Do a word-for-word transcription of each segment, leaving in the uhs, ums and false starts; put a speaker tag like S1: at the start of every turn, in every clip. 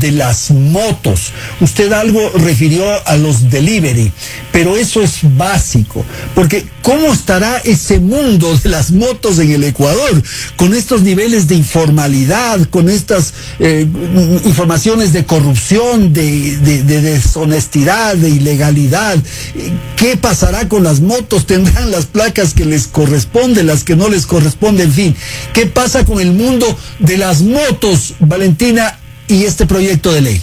S1: de las motos. Usted algo refirió a los delivery, pero eso es básico, porque ¿cómo estará ese mundo de las motos en el Ecuador con estos niveles de informalidad, con estas eh, informaciones de corrupción, de, de, de deshonestidad, de ilegalidad? ¿Qué pasará con las motos? ¿Tendrán las placas que les corresponden, las que no les corresponden? En fin, ¿qué pasa con el mundo de las motos, Valentina, y este proyecto de ley?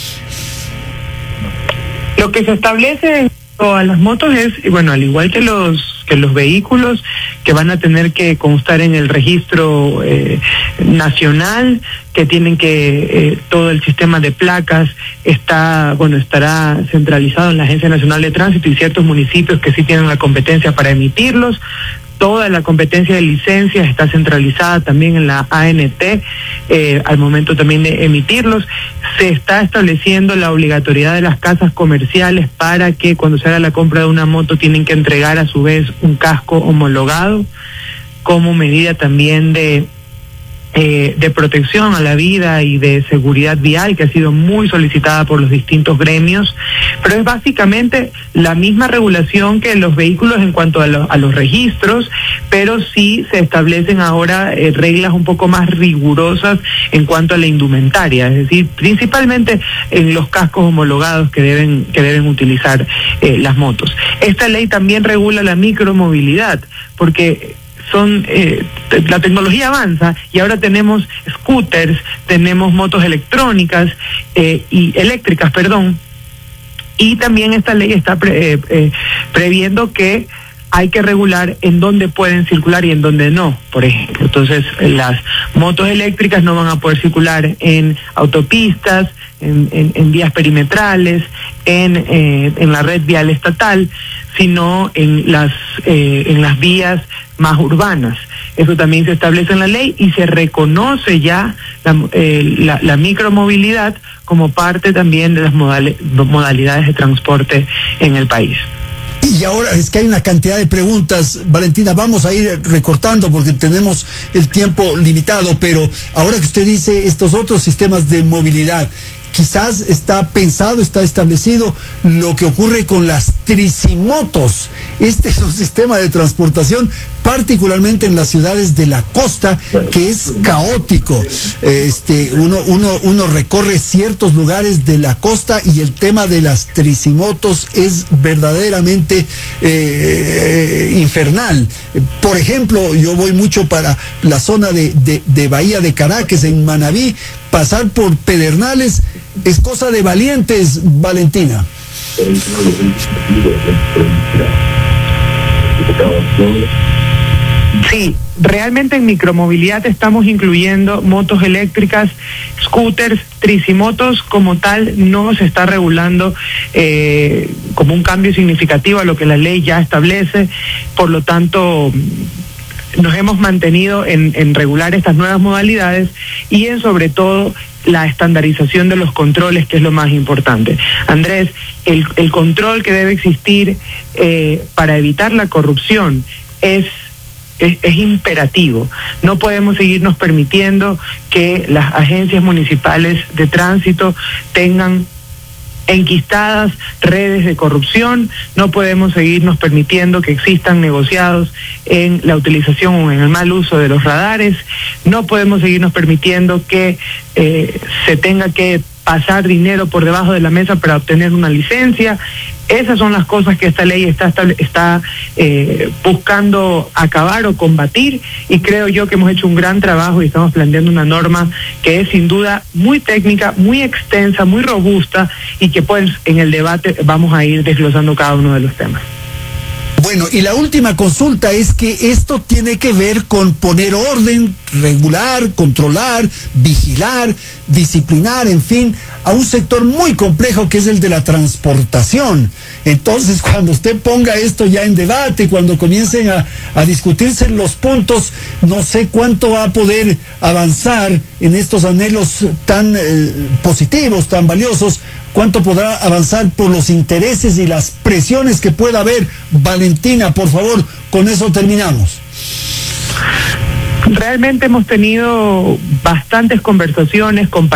S2: Lo que se establece a las motos es, bueno, al igual que los que los vehículos, que van a tener que constar en el registro eh, nacional, que tienen que eh, todo el sistema de placas está, bueno, estará centralizado en la Agencia Nacional de Tránsito y ciertos municipios que sí tienen la competencia para emitirlos. Toda la competencia de licencias está centralizada también en la A N T, eh, al momento también de emitirlos. Se está estableciendo la obligatoriedad de las casas comerciales para que cuando se haga la compra de una moto tienen que entregar a su vez un casco homologado como medida también de Eh, de protección a la vida y de seguridad vial, que ha sido muy solicitada por los distintos gremios, pero es básicamente la misma regulación que los vehículos en cuanto a, lo, a los registros, pero sí se establecen ahora eh, reglas un poco más rigurosas en cuanto a la indumentaria, es decir, principalmente en los cascos homologados que deben, que deben utilizar eh, las motos. Esta ley también regula la micromovilidad, porque son eh, la tecnología avanza y ahora tenemos scooters, tenemos motos electrónicas eh, y eléctricas, perdón, y también esta ley está pre, eh, eh, previendo que hay que regular en dónde pueden circular y en dónde no, por ejemplo. Entonces, las motos eléctricas no van a poder circular en autopistas, en, en, en vías perimetrales, en, eh, en la red vial estatal, sino en las, eh, en las vías más urbanas. Eso también se establece en la ley y se reconoce ya la, eh, la, la micromovilidad como parte también de las modal, modalidades de transporte en el país.
S1: Y ahora es que hay una cantidad de preguntas, Valentina, vamos a ir recortando porque tenemos el tiempo limitado, pero ahora que usted dice estos otros sistemas de movilidad, quizás está pensado, está establecido lo que ocurre con las tricimotos. Este es un sistema de transportación, particularmente en las ciudades de la costa, que es caótico. Este, uno, uno, uno recorre ciertos lugares de la costa y el tema de las tricimotos es verdaderamente eh, infernal. Por ejemplo, yo voy mucho para la zona de, de, de Bahía de Caracas, en Manabí. Pasar por Pedernales es cosa de valientes, Valentina.
S2: Sí, realmente en micromovilidad estamos incluyendo motos eléctricas, scooters, tricimotos. Como tal no se está regulando eh, como un cambio significativo a lo que la ley ya establece, por lo tanto nos hemos mantenido en, en regular estas nuevas modalidades y en sobre todo la estandarización de los controles, que es lo más importante. Andrés, el, el control que debe existir eh, para evitar la corrupción es Es, es imperativo. No podemos seguirnos permitiendo que las agencias municipales de tránsito tengan enquistadas redes de corrupción. No podemos seguirnos permitiendo que existan negociados en la utilización o en el mal uso de los radares. No podemos seguirnos permitiendo que eh, se tenga que pasar dinero por debajo de la mesa para obtener una licencia. Esas son las cosas que esta ley está, está eh, buscando acabar o combatir, y creo yo que hemos hecho un gran trabajo y estamos planteando una norma que es sin duda muy técnica, muy extensa, muy robusta, y que pues en el debate vamos a ir desglosando cada uno de los temas.
S1: Bueno, y la última consulta es que esto tiene que ver con poner orden, regular, controlar, vigilar, disciplinar, en fin, a un sector muy complejo que es el de la transportación. Entonces, cuando usted ponga esto ya en debate, cuando comiencen a, a discutirse los puntos, no sé cuánto va a poder avanzar en estos anhelos tan eh, positivos, tan valiosos, cuánto podrá avanzar por los intereses y las presiones que pueda haber. Valentina, por favor, con eso terminamos.
S2: Realmente hemos tenido bastantes conversaciones con